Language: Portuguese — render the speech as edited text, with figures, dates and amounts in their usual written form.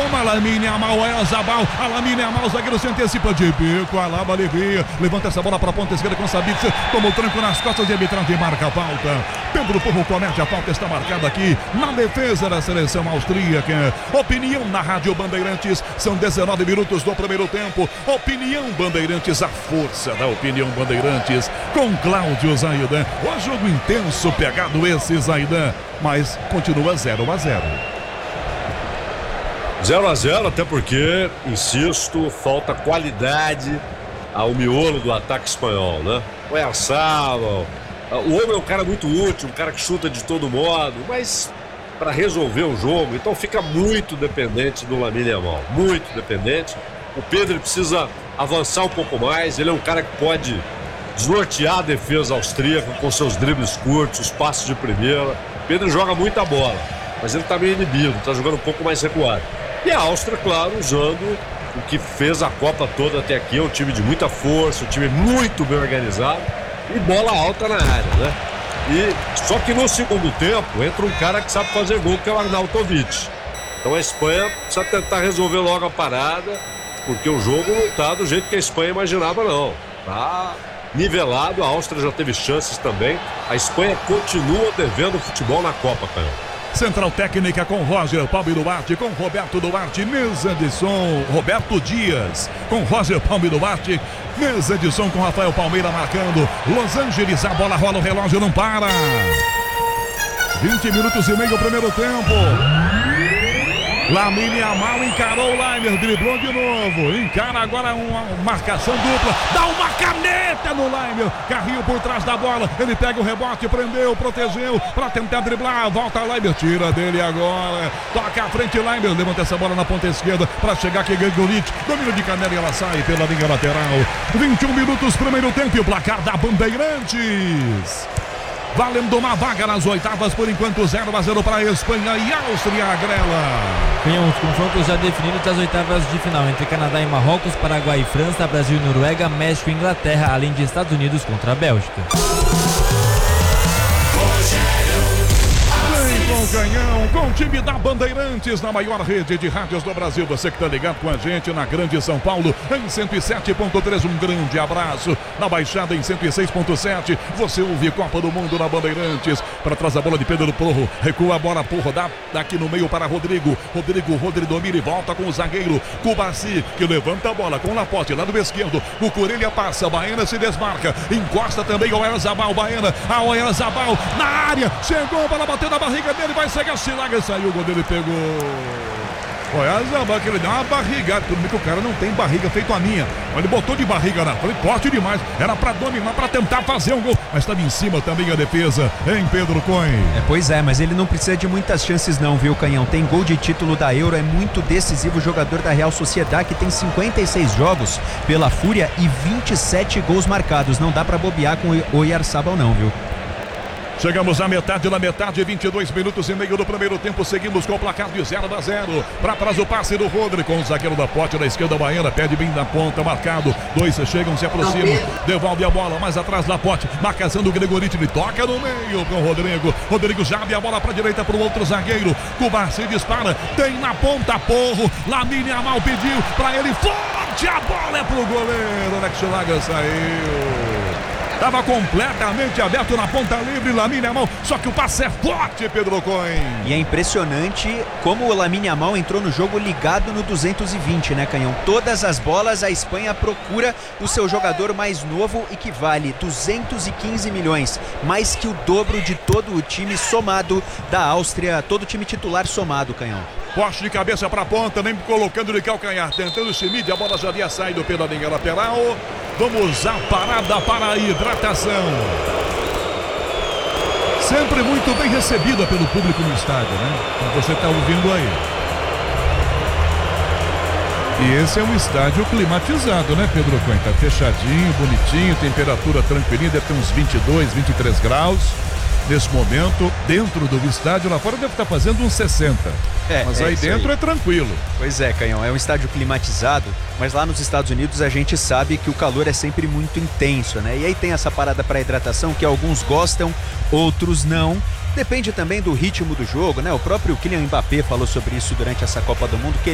toma Lamine Yamal, Oyarzabal, a Lamine Yamal, o zagueiro se antecipa de bico, Alaba alivia, levanta essa bola para a ponta esquerda com Sabitzer, toma o tranco nas costas de arbitragem, marca a falta. Pedro Porro comete a falta, está marcada aqui na defesa da seleção austríaca. Opinião na Rádio Bandeirantes, são 19 minutos do primeiro tempo. Opinião Bandeirantes, a força da Opinião Bandeirantes, com Cláudio Zaidan. O jogo intenso, pegado esse Zaidan, mas continua 0-0. 0-0, até porque, insisto, falta qualidade ao miolo do ataque espanhol, né? O Oyarzabal, o homem é um cara muito útil, um cara que chuta de todo modo, mas para resolver o jogo, então fica muito dependente do Lamine Yamal, muito dependente. O Pedro precisa avançar um pouco mais, ele é um cara que pode desnortear a defesa austríaca com seus dribles curtos, os passes de primeira. O Pedro joga muita bola, mas ele está meio inibido, está jogando um pouco mais recuado. E a Áustria, claro, usando o que fez a Copa toda até aqui, é um time de muita força, um time muito bem organizado e bola alta na área, né? E só que no segundo tempo entra um cara que sabe fazer gol, que é o Arnautovic. Então a Espanha precisa tentar resolver logo a parada, porque o jogo não está do jeito que a Espanha imaginava, não. Tá nivelado, a Áustria já teve chances também. A Espanha continua devendo futebol na Copa, cara. Central técnica com Roger Palme Duarte, com Roberto Duarte, mesa de som, Roberto Dias, com Roger Palme Duarte, mesa de som com Rafael Palmeira marcando. Los Angeles, a bola rola, o relógio não para. 20 minutos e meio, primeiro tempo. Lamine Yamal encarou o Laimer, driblou de novo, encara agora uma marcação dupla, dá uma caneta no Laimer, Carrinho por trás da bola, ele pega o rebote, prendeu, protegeu, para tentar driblar, volta Laimer, tira dele agora, toca à frente Laimer, levanta essa bola na ponta esquerda, para chegar aqui Gregoric, domínio de canela e ela sai pela linha lateral. 21 minutos, primeiro tempo e o placar da Bandeirantes. Valendo uma vaga nas oitavas, por enquanto 0-0 para a Espanha e Áustria, Grela. Tem uns confrontos já definidos das oitavas de final entre Canadá e Marrocos, Paraguai e França, Brasil e Noruega, México e Inglaterra, além de Estados Unidos contra a Bélgica. Com o canhão, com o time da Bandeirantes, na maior rede de rádios do Brasil. Você que está ligado com a gente na Grande São Paulo, em 107.3, um grande abraço. Na Baixada, em 106.7, você ouve Copa do Mundo na Bandeirantes. Para trás a bola de Pedro Porro, recua a bola por rodar, daqui no meio para Rodrigo. Rodrigo domina e volta com o zagueiro Cubarci, que levanta a bola com o Laporte, lado esquerdo. O Corelha passa, Baena se desmarca, encosta também o Oyarzabal, Baena, a Oyarzabal na área, chegou para bater na barriga dele, vai chegar, Silaga, saiu, o goleiro pegou. Oyarzabal, que ele deu uma barrigada, tudo bem que o cara não tem barriga feito a minha, mas ele botou de barriga na frente, forte demais, era pra dominar, pra tentar fazer um gol, mas estava em cima também a defesa, hein, Pedro Cohen? Pois é, mas ele não precisa de muitas chances não, viu, Canhão? Tem gol de título da Euro, é muito decisivo, jogador da Real Sociedade, que tem 56 jogos pela Fúria e 27 gols marcados, não dá pra bobear com o Oyarzabal não, viu? Chegamos à metade da metade, 22 minutos e meio do primeiro tempo, seguimos com o placar de 0-0. Para trás o passe do Rodrigo, com o zagueiro da Pote da esquerda, Baena, pede bem na ponta, marcado. Dois chegam, se aproximam, devolve a bola, mais atrás da Pote, marcação do Gregoric, ele toca no meio com o Rodrigo. Rodrigo já abre a bola para a direita para o outro zagueiro. Cubarci dispara, tem na ponta Porro, Lamine Yamal pediu para ele, forte, a bola é pro goleiro, Alex Laga saiu. Estava completamente aberto na ponta livre, Lamine Yamal, só que o passe é forte, Pedro Cohen. E é impressionante como o Lamine Yamal entrou no jogo ligado no 220, né, Canhão? Todas as bolas, a Espanha procura o seu jogador mais novo e que vale 215 milhões, mais que o dobro de todo o time somado da Áustria, todo o time titular somado, Canhão. Poste de cabeça para a ponta, nem colocando de calcanhar, tentando se medir, a bola já havia saído pela linha lateral. Vamos à parada para a hidratação. Sempre muito bem recebida pelo público no estádio, né? Como você está ouvindo aí. E esse é um estádio climatizado, né, Pedro Cohen? Tá fechadinho, bonitinho, temperatura tranquilinha, deve ter uns 22, 23 graus. Nesse momento, dentro do estádio, lá fora deve estar fazendo uns 60. Mas aí dentro é tranquilo. Pois é, Canhão, é um estádio climatizado, mas lá nos Estados Unidos a gente sabe que o calor é sempre muito intenso, né? E aí tem essa parada para hidratação que alguns gostam, outros não. Depende também do ritmo do jogo, né? O próprio Kylian Mbappé falou sobre isso durante essa Copa do Mundo, que